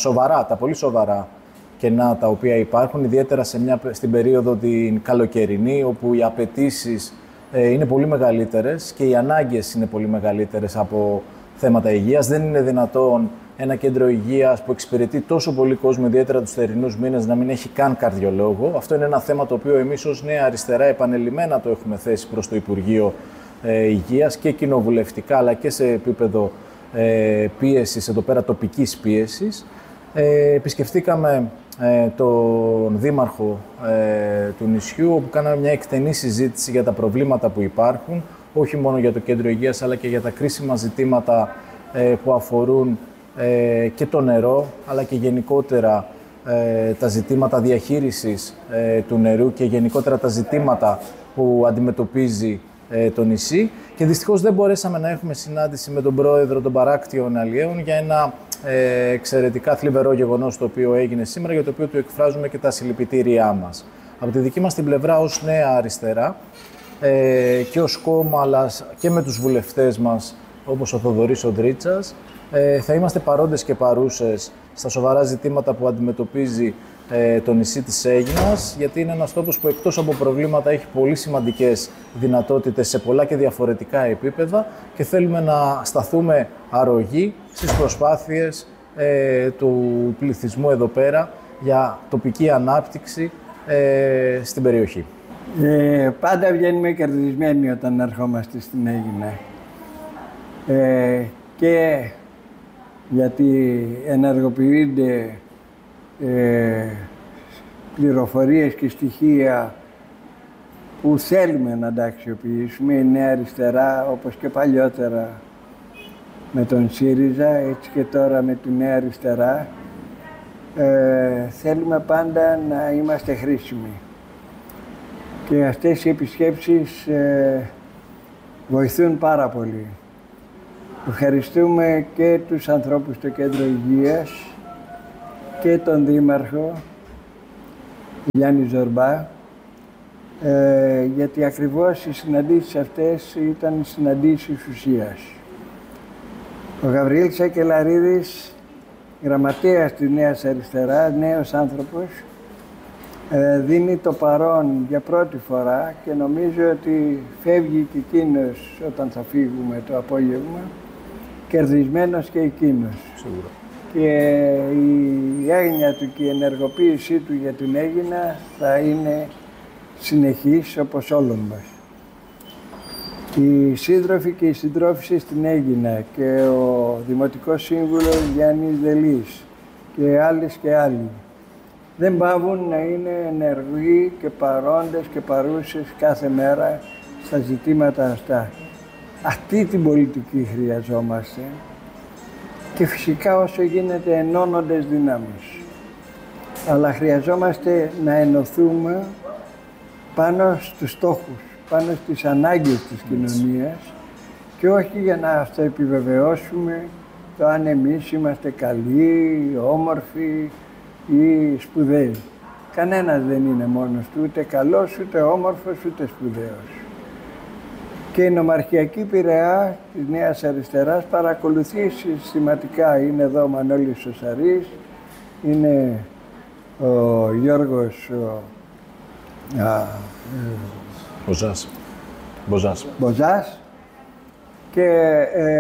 τα πολύ σοβαρά κενά τα οποία υπάρχουν, ιδιαίτερα στην περίοδο την καλοκαιρινή, όπου οι απαιτήσεις είναι πολύ μεγαλύτερες και οι ανάγκες είναι πολύ μεγαλύτερες από θέματα υγείας. Δεν είναι δυνατόν ένα κέντρο υγείας που εξυπηρετεί τόσο πολύ κόσμο, ιδιαίτερα τους θερινούς μήνες, να μην έχει καν καρδιολόγο. Αυτό είναι ένα θέμα το οποίο εμείς ως Νέα Αριστερά επανελειμμένα το έχουμε θέσει προς το Υπουργείο Υγείας και κοινοβουλευτικά, αλλά και σε επίπεδο πίεσης, εδώ πέρα τοπικής πίεσης. Επισκεφτήκαμε τον Δήμαρχο του νησιού, όπου κάναμε μια εκτενή συζήτηση για τα προβλήματα που υπάρχουν, όχι μόνο για το Κέντρο Υγείας, αλλά και για τα κρίσιμα ζητήματα που αφορούν και το νερό, αλλά και γενικότερα τα ζητήματα διαχείρισης του νερού και γενικότερα τα ζητήματα που αντιμετωπίζει το νησί. Και δυστυχώς δεν μπορέσαμε να έχουμε συνάντηση με τον πρόεδρο των παράκτιων αλλιέων για ένα εξαιρετικά θλιβερό γεγονός το οποίο έγινε σήμερα, για το οποίο του εκφράζουμε και τα συλληπιτήριά μας. Από τη δική μας την πλευρά ως Νέα Αριστερά και ως κόμμα, αλλά και με τους βουλευτές μας, όπως ο Θοδωρής ο Δρίτσας, θα είμαστε παρόντες και παρούσες στα σοβαρά ζητήματα που αντιμετωπίζει το νησί της Αίγινας, γιατί είναι ένας τόπος που εκτός από προβλήματα έχει πολύ σημαντικές δυνατότητες σε πολλά και διαφορετικά επίπεδα και θέλουμε να σταθούμε αρρωγοί στις προσπάθειες του πληθυσμού εδώ πέρα για τοπική ανάπτυξη στην περιοχή. Πάντα βγαίνουμε κερδισμένοι όταν ερχόμαστε στην Αίγινα. Και γιατί ενεργοποιούνται πληροφορίες και στοιχεία που θέλουμε να τα αξιοποιήσουμε. Η Νέα Αριστερά, όπως και παλιότερα με τον ΣΥΡΙΖΑ, έτσι και τώρα με τη Νέα Αριστερά, θέλουμε πάντα να είμαστε χρήσιμοι. Και αυτές οι επισκέψεις βοηθούν πάρα πολύ. Ευχαριστούμε και τους ανθρώπους στο Κέντρο Υγείας και τον Δήμαρχο Γιάννη Ζορμπά, γιατί ακριβώς οι συναντήσεις αυτές ήταν συναντήσεις ουσίας. Ο Γαβριήλ Σακελαρίδης, γραμματέας της Νέας Αριστεράς, νέος άνθρωπος, δίνει το παρόν για πρώτη φορά και νομίζω ότι φεύγει και εκείνος όταν θα φύγουμε το απόγευμα, κερδισμένος και εκείνος. Σίγουρα. Και η έγνοια του και η ενεργοποίησή του για την Αίγινα θα είναι συνεχής όπως όλων μας. Οι σύντροφοι και οι συντρόφισσες στην Αίγινα και ο Δημοτικός Σύμβουλος Γιάννης Δελής και άλλες και άλλοι δεν πάβουν να είναι ενεργοί και παρόντες και παρούσες κάθε μέρα στα ζητήματα αυτά. Αυτή την πολιτική χρειαζόμαστε και φυσικά όσο γίνεται ενώνοντες δυνάμεις. Αλλά χρειαζόμαστε να ενωθούμε πάνω στους στόχους, πάνω στις ανάγκες της κοινωνίας και όχι για να αυτοεπιβεβαιώσουμε το αν εμείς είμαστε καλοί, όμορφοι ή σπουδαίοι. Κανένας δεν είναι μόνος του, ούτε καλός, ούτε όμορφος, ούτε σπουδαίος. Και η Νομαρχιακή Πειραιά της Νέας Αριστεράς παρακολουθεί συστηματικά. Είναι εδώ ο Μανώλης Σωσαρής, είναι ο Γιώργος Μποζάς και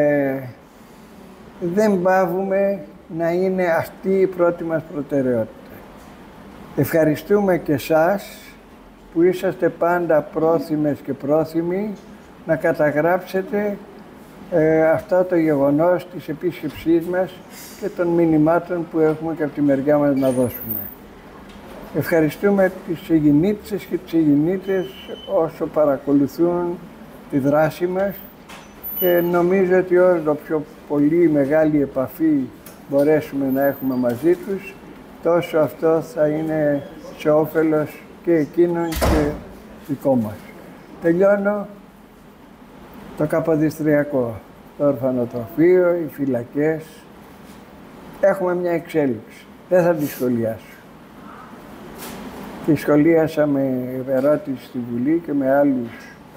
δεν πάβουμε να είναι αυτή η πρώτη μας προτεραιότητα. Ευχαριστούμε και εσάς που είσαστε πάντα πρόθυμες και πρόθυμοι να καταγράψετε αυτό το γεγονός της επίσκεψής μας και των μηνυμάτων που έχουμε και από τη μεριά μας να δώσουμε. Ευχαριστούμε τις Αιγινήτισσες και τις Αιγινήτες όσο παρακολουθούν τη δράση μας και νομίζω ότι όσο πιο πολύ μεγάλη επαφή μπορέσουμε να έχουμε μαζί τους, τόσο αυτό θα είναι σε όφελος και εκείνων και δικό μας. Τελειώνω το Καποδιστριακό, το ορφανοτροφείο, οι φυλακές. Έχουμε μια εξέλιξη, δεν θα τη σχολιάσω. Τη σχολίασα με ερώτηση στη Βουλή και με άλλους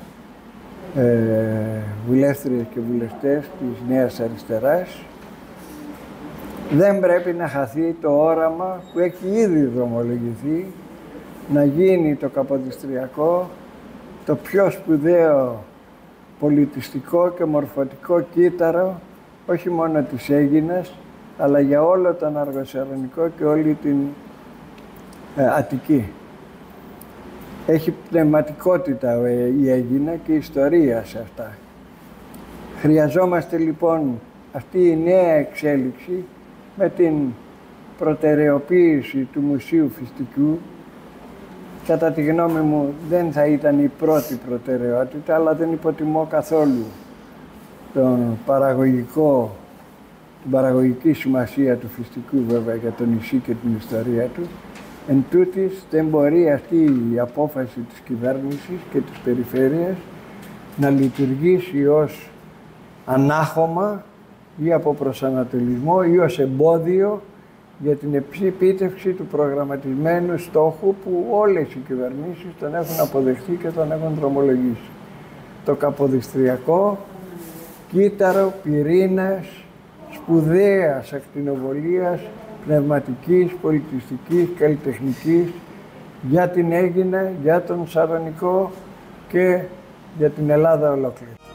βουλεύτριες και βουλευτές της Νέας Αριστεράς. Δεν πρέπει να χαθεί το όραμα που έχει ήδη δρομολογηθεί να γίνει το Καποδιστριακό το πιο σπουδαίο πολιτιστικό και μορφωτικό κύτταρο όχι μόνο της Αίγινας αλλά για όλο τον Αργοσαρωνικό και όλη την Αττική. Έχει πνευματικότητα η Αίγινα και ιστορία σε αυτά. Χρειαζόμαστε λοιπόν αυτή η νέα εξέλιξη με την προτεραιοποίηση του Μουσείου Φιστικού. Κατά τη γνώμη μου δεν θα ήταν η πρώτη προτεραιότητα, αλλά δεν υποτιμώ καθόλου την παραγωγική σημασία του Φιστικού βέβαια για το νησί και την ιστορία του. Εν τούτης, δεν μπορεί αυτή η απόφαση της κυβέρνησης και της περιφέρειας να λειτουργήσει ως ανάχωμα ή από προσανατολισμό ή ως εμπόδιο για την επίτευξη του προγραμματισμένου στόχου που όλες οι κυβερνήσεις τον έχουν αποδεχτεί και τον έχουν δρομολογήσει. Το Καποδιστριακό, κύτταρο πυρήνας σπουδαίας ακτινοβολίας, πνευματικής, πολιτιστικής, καλλιτεχνικής για την Αίγινα, για τον Σαρωνικό και για την Ελλάδα ολόκληρη.